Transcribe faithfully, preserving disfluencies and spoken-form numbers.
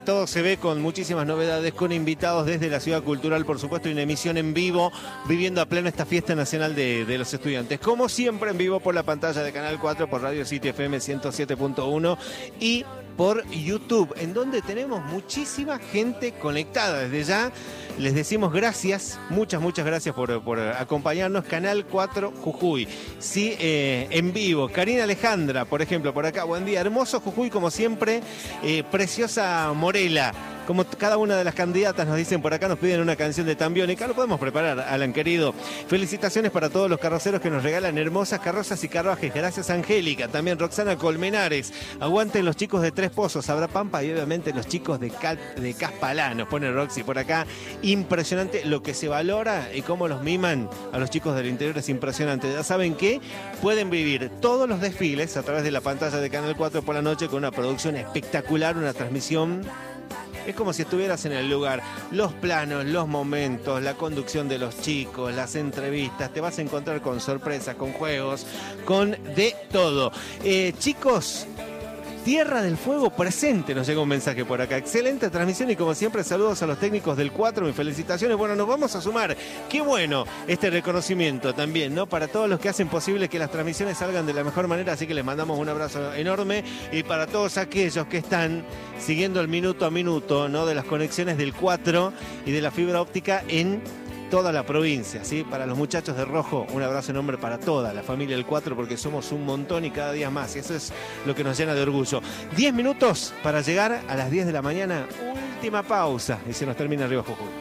Todo se ve con muchísimas novedades, con invitados desde la Ciudad Cultural, por supuesto, y una emisión en vivo, viviendo a pleno esta fiesta nacional de, de los estudiantes. Como siempre, en vivo por la pantalla de Canal cuatro, por Radio City F M ciento siete punto uno y por YouTube, en donde tenemos muchísima gente conectada. Desde ya les decimos gracias, muchas, muchas gracias por, por acompañarnos. Canal cuatro Jujuy, sí, eh, en vivo. Karina Alejandra, por ejemplo, por acá, buen día. Hermoso Jujuy, como siempre. Eh, preciosa Morela. Como cada una de las candidatas nos dicen por acá, nos piden una canción de Tambiónica. Lo podemos preparar, Alan, querido. Felicitaciones para todos los carroceros que nos regalan hermosas carrozas y carruajes. Gracias, Angélica. También Roxana Colmenares. Aguanten los chicos de Tres Pozos, Abra Pampa y obviamente los chicos de, Cal de Caspalá. Nos pone Roxy por acá. Impresionante lo que se valora y cómo los miman a los chicos del interior. Es impresionante. Ya saben que pueden vivir todos los desfiles a través de la pantalla de Canal cuatro por la noche con una producción espectacular, una transmisión. Es como si estuvieras en el lugar. Los planos, los momentos, la conducción de los chicos, las entrevistas. Te vas a encontrar con sorpresas, con juegos, con de todo. Eh, chicos, Tierra del Fuego presente, nos llega un mensaje por acá. Excelente transmisión y como siempre saludos a los técnicos del cuatro, mis felicitaciones. Bueno, nos vamos a sumar. Qué bueno este reconocimiento también, ¿no? Para todos los que hacen posible que las transmisiones salgan de la mejor manera, así que les mandamos un abrazo enorme. Y para todos aquellos que están siguiendo el minuto a minuto, ¿no? De las conexiones del cuatro y de la fibra óptica en toda la provincia, ¿sí? Para los muchachos de Rojo, un abrazo enorme para toda la familia del cuatro, porque somos un montón y cada día más, y eso es lo que nos llena de orgullo. diez minutos para llegar a las diez de la mañana, última pausa, y se nos termina Río Jujuy.